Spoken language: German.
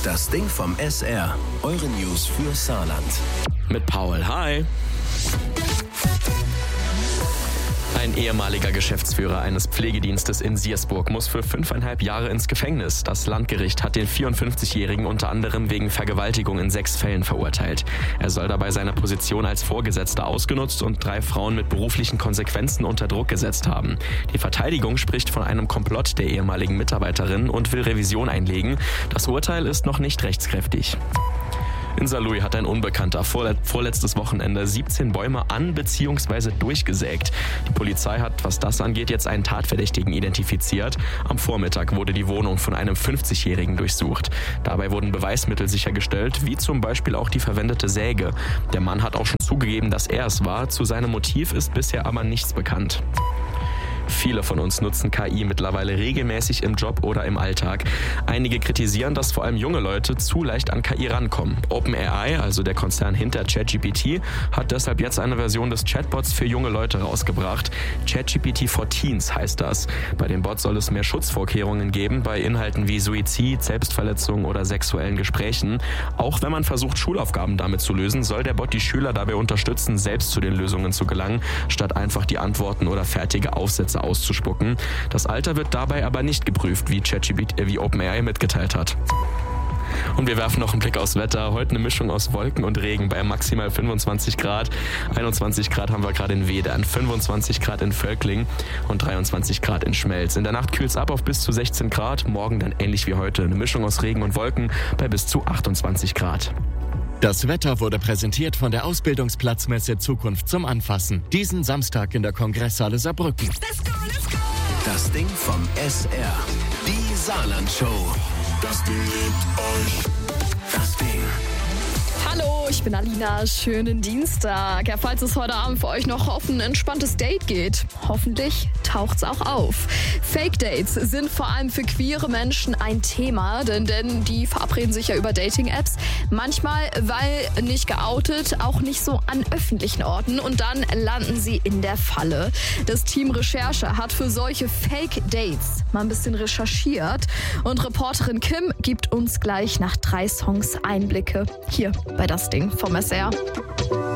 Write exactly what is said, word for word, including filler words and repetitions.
Das Ding vom S R. Eure News für Saarland. Mit Paul. Hi. Ein ehemaliger Geschäftsführer eines Pflegedienstes in Siersburg muss für fünfeinhalb Jahre ins Gefängnis. Das Landgericht hat den vierundfünfzigjährigen unter anderem wegen Vergewaltigung in sechs Fällen verurteilt. Er soll dabei seine Position als Vorgesetzter ausgenutzt und drei Frauen mit beruflichen Konsequenzen unter Druck gesetzt haben. Die Verteidigung spricht von einem Komplott der ehemaligen Mitarbeiterin und will Revision einlegen. Das Urteil ist noch nicht rechtskräftig. In Saarlouis hat ein Unbekannter vorletztes Wochenende siebzehn Bäume an- bzw. durchgesägt. Die Polizei hat, was das angeht, jetzt einen Tatverdächtigen identifiziert. Am Vormittag wurde die Wohnung von einem fünfzigjährigen durchsucht. Dabei wurden Beweismittel sichergestellt, wie zum Beispiel auch die verwendete Säge. Der Mann hat auch schon zugegeben, dass er es war. Zu seinem Motiv ist bisher aber nichts bekannt. Viele von uns nutzen K I mittlerweile regelmäßig im Job oder im Alltag. Einige kritisieren, dass vor allem junge Leute zu leicht an K I rankommen. OpenAI, also der Konzern hinter ChatGPT, hat deshalb jetzt eine Version des Chatbots für junge Leute rausgebracht. ChatGPT for Teens heißt das. Bei dem Bot soll es mehr Schutzvorkehrungen geben bei Inhalten wie Suizid, Selbstverletzung oder sexuellen Gesprächen. Auch wenn man versucht, Schulaufgaben damit zu lösen, soll der Bot die Schüler dabei unterstützen, selbst zu den Lösungen zu gelangen, statt einfach die Antworten oder fertige Aufsätze auszuspucken. Das Alter wird dabei aber nicht geprüft, wie ChatGPT, äh, wie OpenAI mitgeteilt hat. Und wir werfen noch einen Blick aufs Wetter. Heute eine Mischung aus Wolken und Regen bei maximal fünfundzwanzig Grad. einundzwanzig Grad haben wir gerade in Wedern, fünfundzwanzig Grad in Völkling und dreiundzwanzig Grad in Schmelz. In der Nacht kühlt es ab auf bis zu sechzehn Grad. Morgen dann ähnlich wie heute eine Mischung aus Regen und Wolken bei bis zu achtundzwanzig Grad. Das Wetter wurde präsentiert von der Ausbildungsplatzmesse Zukunft zum Anfassen. Diesen Samstag in der Kongresshalle Saarbrücken. Let's go, let's go. Das Ding vom S R. Die Saarland-Show. Das Ding liebt euch. Das Ding. Hallo, ich bin Alina. Schönen Dienstag. Ja, falls es heute Abend für euch noch auf ein entspanntes Date geht, hoffentlich taucht's auch auf. Fake-Dates sind vor allem für queere Menschen ein Thema, denn, denn die verabreden sich ja über Dating-Apps. Manchmal, weil nicht geoutet, auch nicht so an öffentlichen Orten und dann landen sie in der Falle. Das Team Recherche hat für solche Fake-Dates mal ein bisschen recherchiert und Reporterin Kim gibt uns gleich nach drei Songs Einblicke hier bei Das Ding vom S R.